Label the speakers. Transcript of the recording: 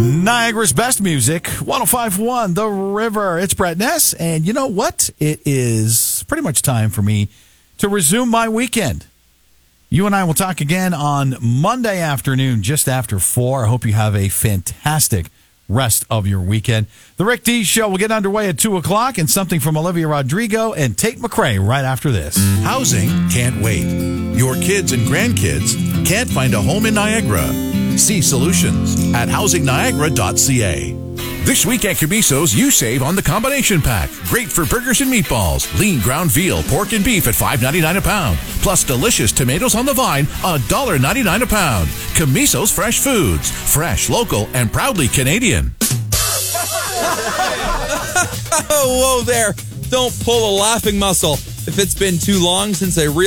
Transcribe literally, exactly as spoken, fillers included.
Speaker 1: Niagara's best music, one oh five point one The River. It's Brett Ness, and you know what? It is pretty much time for me to resume my weekend. You and I will talk again on Monday afternoon, just after four. I hope you have a fantastic rest of your weekend. The Rick D Show will get underway at two o'clock, and something from Olivia Rodrigo and Tate McRae right after this.
Speaker 2: Housing can't wait. Your kids and grandkids can't find a home in Niagara. See solutions at housing niagara dot c a. This week at Camiso's, you save on the combination pack. Great for burgers and meatballs. Lean ground veal, pork, and beef at five ninety-nine a pound. Plus delicious tomatoes on the vine, one dollar ninety-nine a pound. Camiso's Fresh Foods. Fresh, local, and proudly Canadian.
Speaker 3: Whoa there. Don't pull a laughing muscle. If it's been too long since I realized